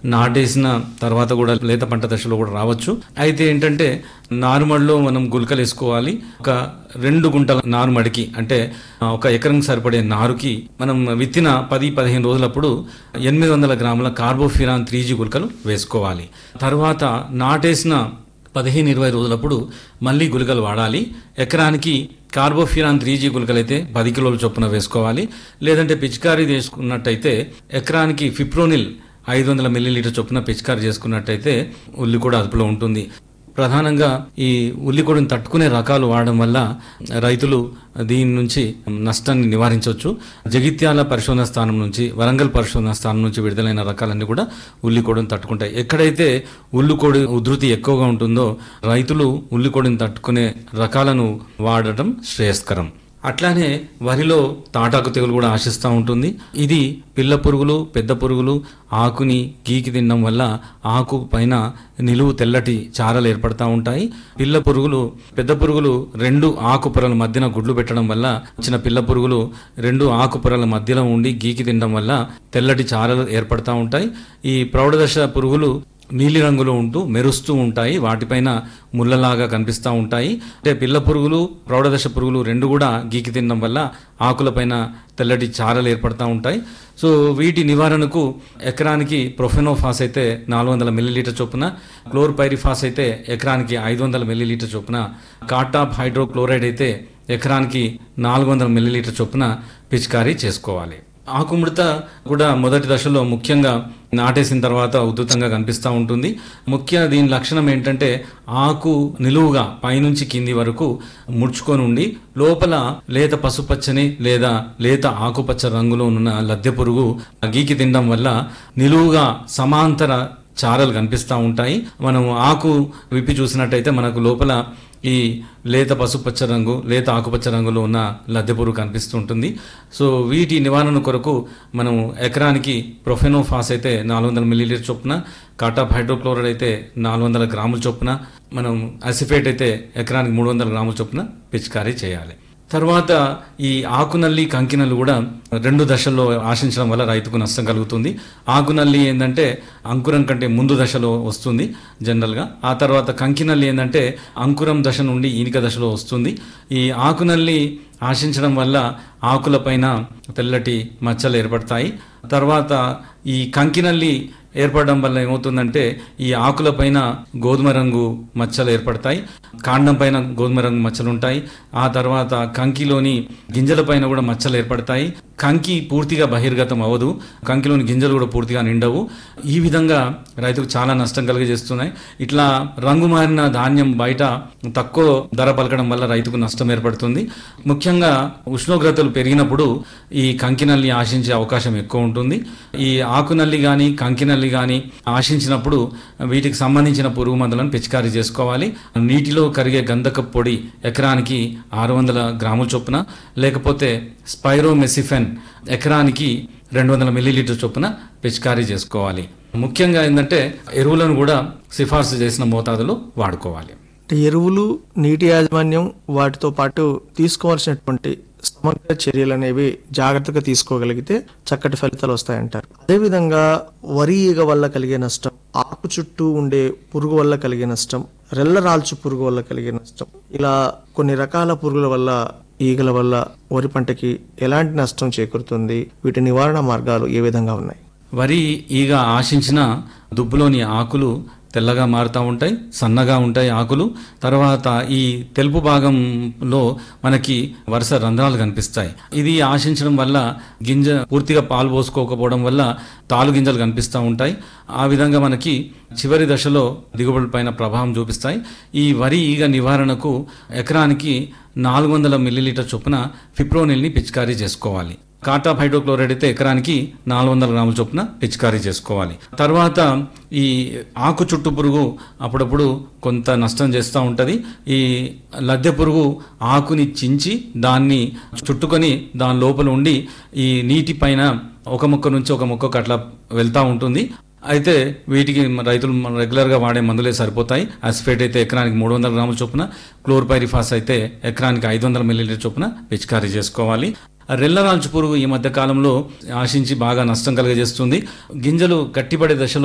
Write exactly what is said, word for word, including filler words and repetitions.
నాటేసిన తర్వాత కూడా లేత పంట దశలో కూడా రావచ్చు. అయితే ఏంటంటే నారుమడిలో మనం గుళికలు వేసుకోవాలి. ఒక రెండు గుంటల నారుమడికి అంటే ఒక ఎకరం సరిపడే నారుకి మనం విత్తిన పది పదిహేను రోజులప్పుడు ఎనిమిది వందల గ్రాముల కార్బోఫిరాన్ త్రీ జీ గుళికలు వేసుకోవాలి. తర్వాత నాటేసిన పదిహేను ఇరవై రోజులప్పుడు మళ్ళీ గుళికలు వాడాలి. ఎకరానికి కార్బోఫిరాన్ త్రీ జీ గుళికలు అయితే పది కిలోల చొప్పున వేసుకోవాలి. లేదంటే పిచికారీ చేసుకున్నట్టయితే ఎకరానికి ఫిప్రోనిల్ ఐదు వందల మిల్లీలీటర్ చొప్పున పిచికారీ చేసుకున్నట్టయితే ఉల్లి కూడా అదుపులో ఉంటుంది. ప్రధానంగా ఈ ఉల్లికొడిని తట్టుకునే రకాలు వాడడం వల్ల రైతులు దీని నుంచి నష్టాన్ని నివారించవచ్చు. జగిత్యాల పరిశోధన స్థానం నుంచి, వరంగల్ పరిశోధన స్థానం నుంచి విడుదలైన రకాలన్నీ కూడా ఉల్లికొడిని తట్టుకుంటాయి. ఎక్కడైతే ఉల్లికొడి ఉధృతి ఎక్కువగా ఉంటుందో రైతులు ఉల్లికొడిని తట్టుకునే రకాలను వాడటం శ్రేయస్కరం. అట్లానే వరిలో తాటాకు తెగులు కూడా ఆశిస్తూ ఉంటుంది. ఇది పిల్ల పురుగులు, పెద్ద పురుగులు ఆకుని గీకి తినడం వల్ల ఆకు పైన నిలువు తెల్లటి చారలు ఏర్పడతా ఉంటాయి. పిల్ల పురుగులు, పెద్ద పురుగులు రెండు ఆకు పొరల మధ్యన గుడ్లు పెట్టడం వల్ల వచ్చిన పిల్ల పురుగులు రెండు ఆకు పొరల మధ్యలో ఉండి గీకి తినడం వల్ల తెల్లటి చారలు ఏర్పడతా ఉంటాయి. ఈ ప్రౌఢదశ పురుగులు నీలి రంగులో ఉంటూ మెరుస్తూ ఉంటాయి. వాటిపైన ముళ్ళలాగా కనిపిస్తూ ఉంటాయి. అంటే పిల్ల పురుగులు, ప్రౌఢదశ పురుగులు రెండు కూడా గీకి తినడం వల్ల ఆకులపైన తెల్లటి చారలు ఏర్పడతా ఉంటాయి. సో వీటి నివారణకు ఎకరానికి ప్రొఫెనోఫాస్ అయితే నాలుగు వందల మిల్లీలీటర్ చొప్పున, క్లోర్పైరిఫాస్ అయితే ఎకరానికి ఐదు వందల మిల్లీలీటర్ చొప్పున, కాటాప్ హైడ్రోక్లోరైడ్ అయితే ఎకరానికి నాలుగు వందల మిల్లీలీటర్ చొప్పున పిచికారీ చేసుకోవాలి. ఆకుముడత కూడా మొదటి దశలో ముఖ్యంగా నాటేసిన తర్వాత ఉధృతంగా కనిపిస్తూ ఉంటుంది. ముఖ్య దీని లక్షణం ఏంటంటే ఆకు నిలువుగా పైనుంచి కింది వరకు ముడుచుకొని ఉండి లోపల లేత పసుపచ్చని లేదా లేత ఆకుపచ్చ రంగులో ఉన్న లద్దె పురుగు గీకి తినడం వల్ల నిలువుగా సమాంతర చారలు కనిపిస్తూ ఉంటాయి. మనం ఆకు విప్పి చూసినట్టయితే మనకు లోపల ఈ లేత పసుపచ్చ రంగు, లేత ఆకుపచ్చ రంగులో ఉన్న లద్దె పురుగు కనిపిస్తూ ఉంటుంది. సో వీటి నివారణ కొరకు మనం ఎకరానికి ప్రొఫెనోఫాస్ అయితే నాలుగు వందల మిల్లీలీటర్ చొప్పున, కాటాప్ హైడ్రోక్లోరైడ్ అయితే నాలుగు వందల గ్రాముల చొప్పున, మనం అసిఫేట్ అయితే ఎకరానికి మూడు వందల గ్రాముల చొప్పున పిచికారీ చేయాలి. తర్వాత ఈ ఆకునల్లి, కంకినల్లి కూడా రెండు దశల్లో ఆశించడం వల్ల రైతుకు నష్టం కలుగుతుంది. ఆకునల్లి ఏంటంటే అంకురం కంటే ముందు దశలో వస్తుంది జనరల్గా. ఆ తర్వాత కంకినల్లి ఏంటంటే అంకురం దశ నుండి ఈనిక దశలో వస్తుంది. ఈ ఆకునల్లి ఆశించడం వల్ల ఆకులపైన తెల్లటి మచ్చలు ఏర్పడతాయి. తర్వాత ఈ కంకినల్లి ఏర్పడడం వల్ల ఏమవుతుందంటే ఈ ఆకుల పైన గోధుమ రంగు మచ్చలు ఏర్పడతాయి, కాండం పైన గోధుమ రంగు మచ్చలు ఉంటాయి. ఆ తర్వాత కంకిలోని గింజల పైన కూడా మచ్చలు ఏర్పడతాయి. కంకి పూర్తిగా బహిర్గతం అవ్వదు, కంకిలోని గింజలు కూడా పూర్తిగా నిండవు. ఈ విధంగా రైతుకు చాలా నష్టం కలిగజేస్తున్నాయి. ఇట్లా రంగు మారిన ధాన్యం బయట తక్కువ ధర పలకడం వల్ల రైతుకు నష్టం ఏర్పడుతుంది. ముఖ్యంగా ఉష్ణోగ్రతలు పెరిగినప్పుడు ఈ కంకినల్లి ఆశించే అవకాశం ఎక్కువ ఉంటుంది. ఈ ఆకునల్లి కానీ కంకినల్లి కానీ ఆశించినప్పుడు వీటికి సంబంధించిన పురుగు మందులను పిచికారీ చేసుకోవాలి. నీటిలో కరిగే గంధకపు పొడి ఎకరానికి ఆరు వందల గ్రాముల చొప్పున, లేకపోతే స్పైరోమెసిఫెన్ ఎకరానికి రెండు వందల మిల్లీలీటర్ చొప్పున పిచికారీ చేసుకోవాలి. ముఖ్యంగా ఏంటంటే ఎరువులను కూడా సిఫార్సు చేసిన మోతాదులో వాడుకోవాలి. ఎరువులు, నీటి యాజమాన్యం, వాటితో పాటు తీసుకోవాల్సినటువంటి సమగ్ర చర్యలు అనేవి జాగ్రత్తగా తీసుకోగలిగితే చక్కటి ఫలితాలు వస్తాయంటారు. అదేవిధంగా వరి ఈగ వల్ల కలిగే నష్టం, ఆకు చుట్టూ ఉండే పురుగు వల్ల కలిగే నష్టం, రెల్ల రాల్చు పురుగు వల్ల కలిగే నష్టం, ఇలా కొన్ని రకాల పురుగుల వల్ల, ఈగల వల్ల వరి పంటకి ఎలాంటి నష్టం చేకూరుతుంది? వీటి నివారణ మార్గాలు ఏ విధంగా ఉన్నాయి? వరి ఈగ ఆశించిన దుబ్బులోని ఆకులు తెల్లగా మారుతూ ఉంటాయి, సన్నగా ఉంటాయి ఆకులు. తర్వాత ఈ తెలుపు భాగంలో మనకి వరుస రంధ్రాలు కనిపిస్తాయి. ఇది ఆశించడం వల్ల గింజ పూర్తిగా పాలు పోసుకోకపోవడం వల్ల తాలు గింజలు కనిపిస్తూ ఉంటాయి. ఆ విధంగా మనకి చివరి దశలో దిగుబడి పైన ప్రభావం చూపిస్తాయి. ఈ వరి ఈగ నివారణకు ఎకరానికి నాలుగు వందల మిల్లీలీటర్ చొప్పున ఫిప్రోనిల్ని పిచికారీ చేసుకోవాలి. కాటాప్ హైడ్రోక్లోరైడ్ అయితే ఎకరానికి నాలుగు వందల గ్రాముల చొప్పున పిచికారీ చేసుకోవాలి. తర్వాత ఈ ఆకు చుట్టు పురుగు అప్పుడప్పుడు కొంత నష్టం చేస్తూ ఉంటుంది. ఈ లద్దె పురుగు ఆకుని చించి దాన్ని చుట్టుకొని దాని లోపల ఉండి ఈ నీటి పైన ఒక మొక్క నుంచి ఒక మొక్కకు అట్లా వెళ్తూ ఉంటుంది. అయితే వీటికి రైతులు రెగ్యులర్గా వాడే మందులే సరిపోతాయి. అసిఫేట్ అయితే ఎకరానికి మూడు వందల గ్రాముల చొప్పున, క్లోర్పైరిఫాస్ అయితే ఎకరానికి ఐదు వందల మిల్లీలీటర్ చొప్పున పిచికారీ చేసుకోవాలి. రెల్లరాల్చు పురుగు ఈ మధ్య కాలంలో ఆశించి బాగా నష్టం కలుగజేస్తుంది. గింజలు గట్టిపడే దశలో